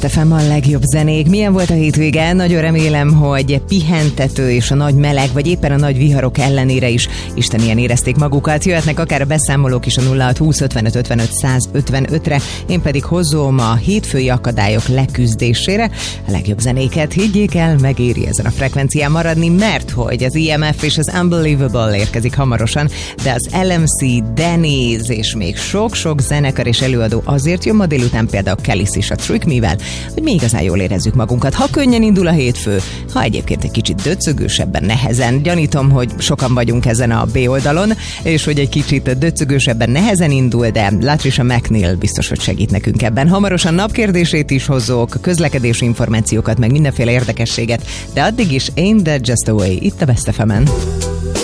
Best FM a legjobb zenék. Milyen volt a hétvége? Nagyon remélem, hogy pihentető és a nagy meleg, vagy éppen a nagy viharok ellenére is istenien érezték magukat. Jöhetnek akár a beszámolók is a 0620 55 55 155-re. Én pedig hozom a hétfői akadályok leküzdésére a legjobb zenéket. Higgyék el, megéri ezen a frekvencián maradni, mert hogy az IMF és az Unbelievable érkezik hamarosan, de az LMC, Denny's és még sok-sok zenekar és előadó azért jön ma délután, például Kelis is a Trick Me-vel, hogy mi igazán jól érezzük magunkat. Ha könnyen indul a hétfő, ha egyébként egy kicsit döcögősebben, nehezen. Gyanítom, hogy sokan vagyunk ezen a B oldalon, és hogy egy kicsit döcögősebben, nehezen indul, de Latricia McNeil biztos, hogy segít nekünk ebben. Hamarosan napkérdését is hozzuk, közlekedési információkat, meg mindenféle érdekességet, de addig is Ain't That Just a Way, itt a Best FM-en.